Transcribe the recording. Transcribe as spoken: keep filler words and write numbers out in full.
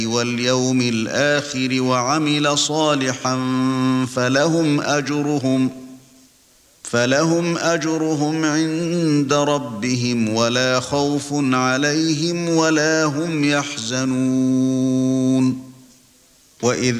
واليوم الآخر وعمل صالحا فلهم أجرهم فلهم أجرهم عند ربهم ولا خوف عليهم ولا هم يحزنون. وإذ